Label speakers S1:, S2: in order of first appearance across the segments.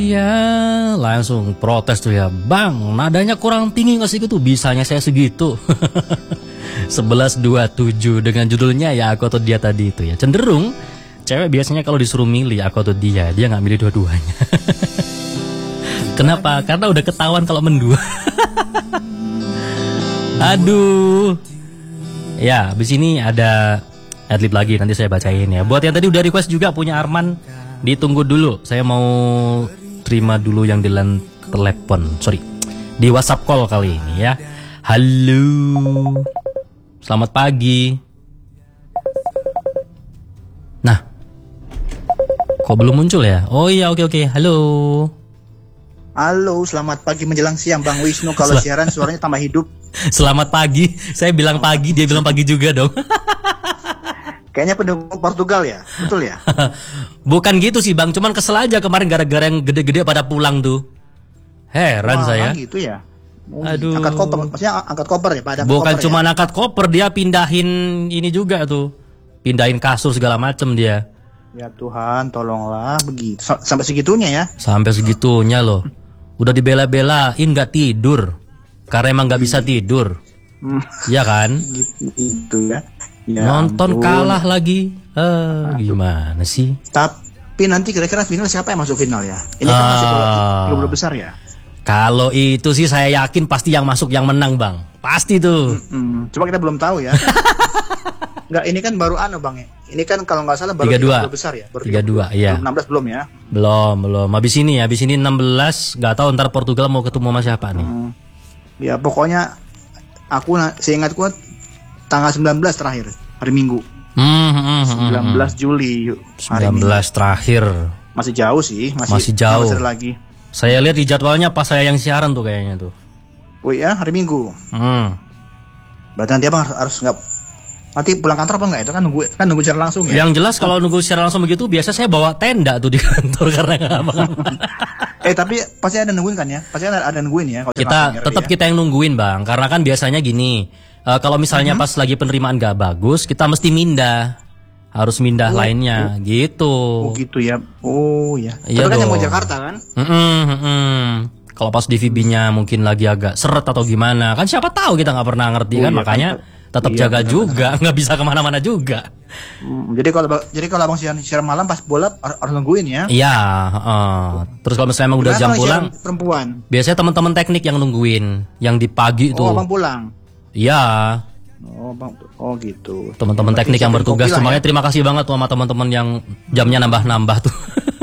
S1: Iya, langsung protes tuh ya. Bang, nadanya kurang tinggi nggak sih itu? Bisanya saya segitu. 11.27 dengan judulnya ya aku atau dia tadi itu ya. Cenderung cewek biasanya kalau disuruh milih aku atau dia nggak milih dua-duanya. Kenapa? Karena udah ketahuan kalau mendua. Aduh. Ya, abis ini ada adlib lagi, nanti saya bacain ya. Buat yang tadi udah request juga punya Arman, ditunggu dulu. Saya mau terima dulu yang di telepon. Sorry, di WhatsApp call kali ini ya. Halo, selamat pagi. Nah, kok belum muncul ya? Oh iya, oke. Halo.
S2: Halo, selamat pagi menjelang siang Bang Wisnu. Kalau siaran suaranya tambah hidup.
S1: Selamat pagi. Saya bilang pagi, dia bilang pagi juga dong.
S2: Kayaknya pendukung Portugal ya, betul ya?
S1: Bukan gitu sih Bang, cuman kesel aja kemarin gara-gara yang gede-gede pada pulang tuh. Heran saya.
S2: Gitu ya.
S1: Aduh.
S2: Angkat koper, maksudnya angkat koper ya, pada
S1: bukan
S2: koper,
S1: cuma
S2: ya?
S1: angkat koper, dia pindahin ini juga tuh. Pindahin kasur segala macem dia.
S2: Ya Tuhan, tolonglah begitu. Sampai segitunya ya?
S1: Sampai segitunya loh. Udah dibela-belain nggak tidur. Karena emang nggak bisa tidur. Iya kan?
S2: Gitu ya. Ya
S1: nonton
S2: ampun.
S1: kalah lagi. Gimana sih?
S2: Tapi nanti kira-kira final siapa yang masuk final ya? Ini kan masih belum besar ya?
S1: Kalau itu sih saya yakin pasti yang masuk yang menang Bang. Pasti tuh.
S2: Coba kita belum tahu ya. Enggak, ini kan baru Bang ya. Ini kan kalau nggak salah baru
S1: 32
S2: besar ya. Baru
S1: 32 iya.
S2: 16 belum ya?
S1: Belum. Habis ini 16, nggak tahu ntar Portugal mau ketemu sama siapa nih.
S2: Ya pokoknya seingatku tanggal 19 terakhir, hari Minggu. 19 Juli hari
S1: 19
S2: Minggu.
S1: terakhir.
S2: Masih jauh sih, masih
S1: jauh.
S2: Lagi.
S1: Saya lihat di jadwalnya pas saya yang siaran tuh kayaknya tuh.
S2: Oh ya, hari Minggu. Berarti nanti Abang harus nggak nanti pulang kantor apa enggak? Itu kan nunggu secara langsung ya.
S1: Yang jelas kalau nunggu secara langsung begitu biasa saya bawa tenda tuh di kantor karena nggak apa-apa.
S2: Tapi pasti ada nungguin kan ya? Pasti ada nungguin ya.
S1: Kita yang nungguin Bang, karena kan biasanya gini. Kalau misalnya pas lagi penerimaan nggak bagus, kita mesti harus mindah lainnya, gitu.
S2: Oh gitu ya. Oh ya.
S1: Iya
S2: kan
S1: dong.
S2: yang mau Jakarta kan?
S1: Kalau pas DVB-nya mungkin lagi agak seret atau gimana, kan siapa tahu kita nggak pernah ngerti kan, makanya tetap jaga juga, nggak bisa kemana-mana juga.
S2: Jadi kalau Abang siaran malam pas bola harus nungguin ya?
S1: Iya. Terus kalau misalnya emang udah jam pulang,
S2: perempuan.
S1: Biasanya teman-teman teknik yang nungguin, yang di pagi tuh.
S2: Oh, Abang pulang.
S1: Iya.
S2: Oh gitu.
S1: Teman-teman teknik yang bertugas semuanya terima kasih banget tuh sama teman-teman yang jamnya nambah-nambah tuh.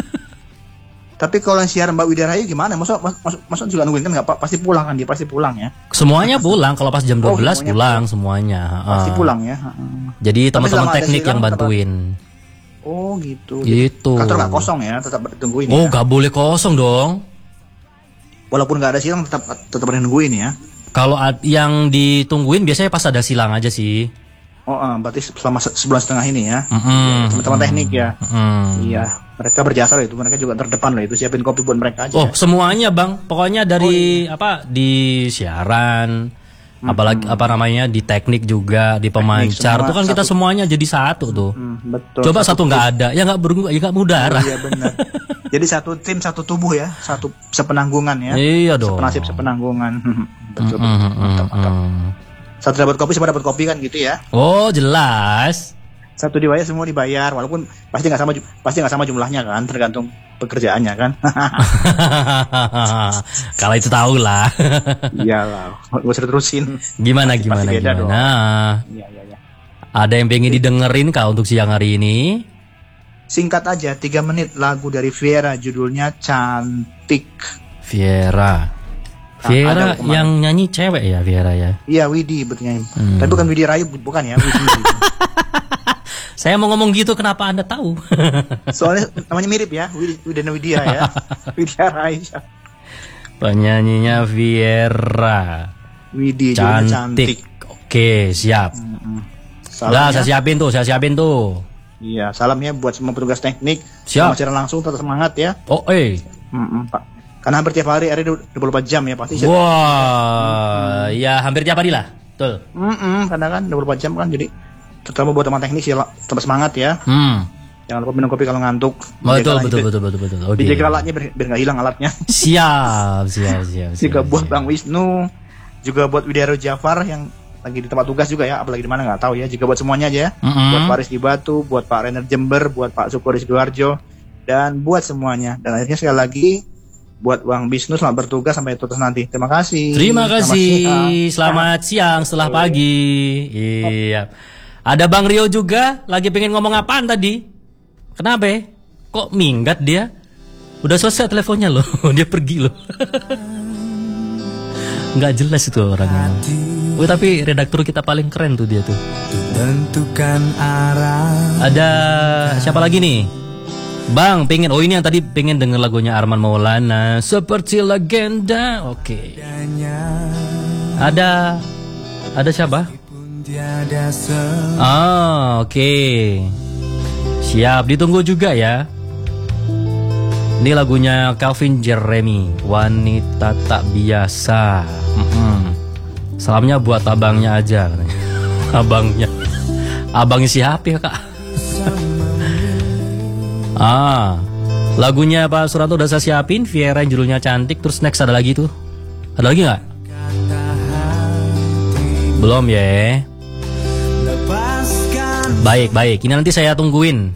S2: Tapi kalau yang siaran Mbak Widarayu gimana? Masuk juga nungguin kan nggak pasti pulang kan, dia pasti pulang ya.
S1: Semuanya pulang kalau pas jam 12 pulang semuanya.
S2: Pasti pulang ya.
S1: Jadi teman-teman teknik yang bantuin.
S2: Oh gitu.
S1: Gitu.
S2: Kantor nggak kosong ya, tetap ditungguin.
S1: Oh nggak boleh kosong dong.
S2: Walaupun nggak ada silang tetap ada nungguin ya.
S1: Kalau yang ditungguin biasanya pas ada silang aja sih.
S2: Oh, berarti selama sebulan setengah ini ya. Teman-teman teknik ya. Iya, mereka berjasa loh itu. Mereka juga terdepan loh itu, siapin kopi buat mereka aja.
S1: Oh, semuanya Bang. Pokoknya dari di siaran, apalagi di teknik juga, di pemancar tuh kan kita semuanya jadi satu tuh.
S2: Betul.
S1: Coba satu nggak ada, ya nggak mudara.
S2: Iya benar. Jadi satu tim satu tubuh ya, satu sepenanggungan ya.
S1: Iya dong.
S2: Sepenasib sepenanggungan. Betul. Mantap. Satu dapat kopi, semua dapat kopi kan gitu ya.
S1: Oh jelas.
S2: Satu dibayar, semua dibayar, walaupun pasti nggak sama jumlahnya kan, tergantung pekerjaannya kan.
S1: Kalau itu tahu lah.
S2: Iyalah, nggak usah terusin.
S1: Gimana?
S2: Iya.
S1: Ada yang pengen didengerin kah untuk siang hari ini?
S2: Singkat aja, 3 menit lagu dari Viera, judulnya Cantik.
S1: Viera yang nyanyi cewek ya, Viera ya?
S2: Iya, Widi betulnya. Tapi bukan Widi Rayu, bukan ya, Widi.
S1: Saya mau ngomong gitu, kenapa Anda tahu?
S2: Soalnya namanya mirip ya, Widi dan Widya ya. Widya Rayu.
S1: Penyanyinya Viera.
S2: Widi cantik.
S1: Oke, siap. Udah, saya siapin tuh.
S2: Iya, salamnya buat semua petugas teknik.
S1: Siap.
S2: Secara langsung tetap semangat ya.
S1: Oh,
S2: Pak. Karena hampir tiap hari 24 jam ya pasti.
S1: Wah, ya hampir tiap hari lah. Betul.
S2: Karena kan 24 jam kan, jadi terutama buat teman teknik sih tetap semangat ya. Jangan lupa minum kopi kalau ngantuk.
S1: Betul. Oke.
S2: Dijaga alatnya biar nggak hilang alatnya.
S1: Siap.
S2: Juga buat Bang Wisnu, juga buat Widero Jafar yang lagi di tempat tugas juga ya, apalagi di mana nggak tahu ya. Juga buat semuanya aja ya. Buat Faris di Batu, buat Pak Renner Jember, buat Pak Sukuri Sidoarjo, dan buat semuanya. Dan akhirnya sekali lagi buat Bang Wisnu, selamat bertugas sampai tugas nanti. Terima kasih.
S1: Selamat siang setelah pagi. Iya. Ada Bang Rio juga lagi pengen ngomong apaan tadi? Kenapa? Kok minggat dia? Udah selesai teleponnya loh. Dia pergi loh. Nggak jelas itu orangnya. Tapi redaktur kita paling keren tuh dia tuh. Tentukan arah. Ada siapa lagi nih? Bang, pengen. Oh ini yang tadi pengen denger lagunya Arman Maulana, Seperti Legenda. Oke. Ada siapa? Oke. Siap, ditunggu juga ya. Ini lagunya Calvin Jeremy, Wanita Tak Biasa. Salamnya buat abangnya aja. Abangnya siapa ya, Kak? Lagunya Pak Suranto udah saya siapin, Viera yang judulnya Cantik. Terus next ada lagi tuh. Ada lagi nggak? Belum ya. Baik. Ini nanti saya tungguin.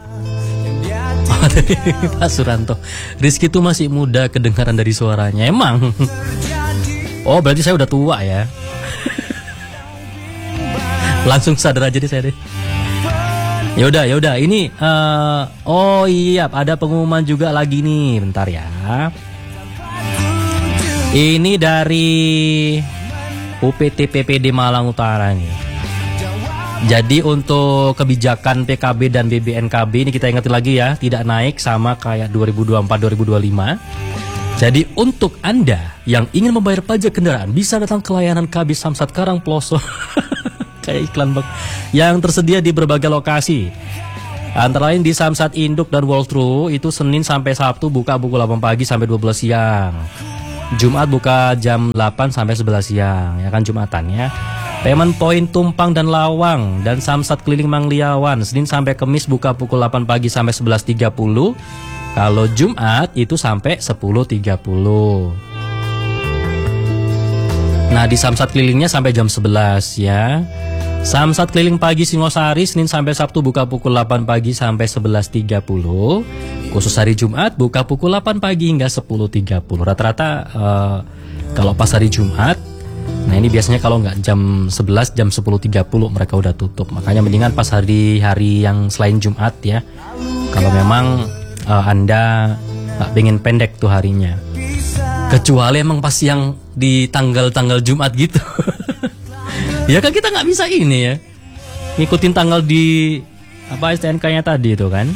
S1: Pak Suranto, Rizky tuh masih muda, kedengaran dari suaranya. Emang? Oh berarti saya udah tua ya. Langsung sadar aja deh saya deh. Yaudah. Ini oh iya, ada pengumuman juga lagi nih. Bentar ya. Ini dari UPT PPD Malang Utara nih. Jadi untuk kebijakan PKB dan BBNKB ini kita ingetin lagi ya, tidak naik sama kayak 2024-2025. Jadi untuk Anda yang ingin membayar pajak kendaraan bisa datang ke layanan KB Samsat Karangploso. Kayak iklan bang. Yang tersedia di berbagai lokasi. Antara lain di Samsat Induk dan Waltru itu Senin sampai Sabtu buka pukul 8 pagi sampai 12 siang. Jumat buka jam 8 sampai 11 siang, ya kan Jumatan ya. Payment Point Tumpang dan Lawang dan Samsat Keliling Mangliawan Senin sampai Kamis buka pukul 8 pagi sampai 11.30. Kalau Jumat itu sampai 10.30. Nah di Samsat Kelilingnya sampai jam 11 ya. Samsat Keliling Pagi Singosari Senin sampai Sabtu buka pukul 8 pagi sampai 11.30. Khusus hari Jumat buka pukul 8 pagi hingga 10.30. Rata-rata kalau pas hari Jumat, nah ini biasanya kalau nggak jam 11, jam 10.30 mereka udah tutup. Makanya mendingan pas hari-hari yang selain Jumat ya. Kalau memang Anda nggak pengen pendek tuh harinya. Kecuali emang pas yang di tanggal-tanggal Jumat gitu. Ya kan kita nggak bisa ini ya, ngikutin tanggal di apa STNK-nya tadi itu kan.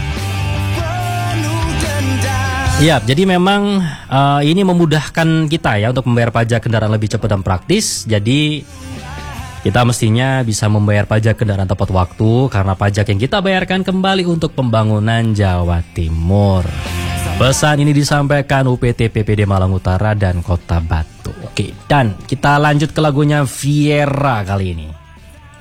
S1: Iya, jadi memang ini memudahkan kita ya untuk membayar pajak kendaraan lebih cepat dan praktis. Jadi kita mestinya bisa membayar pajak kendaraan tepat waktu karena pajak yang kita bayarkan kembali untuk pembangunan Jawa Timur. Pesan ini disampaikan UPT PPD Malang Utara dan Kota Batu. Oke, dan kita lanjut ke lagunya Viera kali ini.